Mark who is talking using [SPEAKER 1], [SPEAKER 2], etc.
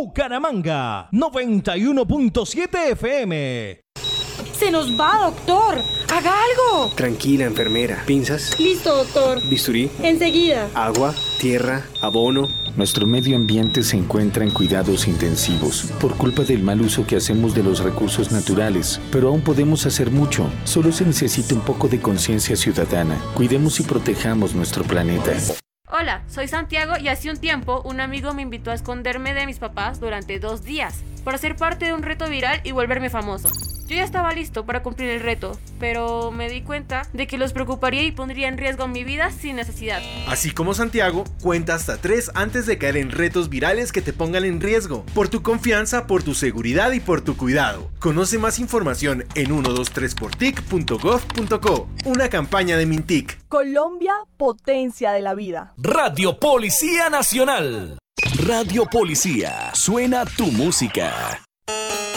[SPEAKER 1] Bucaramanga, 91.7 FM.
[SPEAKER 2] ¡Se nos va, doctor! ¡Haga algo!
[SPEAKER 3] Tranquila, enfermera. ¿Pinzas?
[SPEAKER 2] Listo, doctor.
[SPEAKER 3] ¿Bisturí?
[SPEAKER 2] Enseguida.
[SPEAKER 3] Agua, tierra, abono.
[SPEAKER 4] Nuestro medio ambiente se encuentra en cuidados intensivos por culpa del mal uso que hacemos de los recursos naturales, pero aún podemos hacer mucho. Solo se necesita un poco de conciencia ciudadana. Cuidemos y protejamos nuestro planeta.
[SPEAKER 5] Hola, soy Santiago y hace un tiempo un amigo me invitó a esconderme de mis papás durante 2 días para ser parte de un reto viral y volverme famoso. Yo ya estaba listo para cumplir el reto, pero me di cuenta de que los preocuparía y pondría en riesgo mi vida sin necesidad.
[SPEAKER 6] Así como Santiago, cuenta hasta 3 antes de caer en retos virales que te pongan en riesgo. Por tu confianza, por tu seguridad y por tu cuidado. Conoce más información en 123portic.gov.co. Una campaña de Mintic.
[SPEAKER 7] Colombia, potencia de la vida.
[SPEAKER 1] Radio Policía Nacional. Radio Policía. Suena tu música.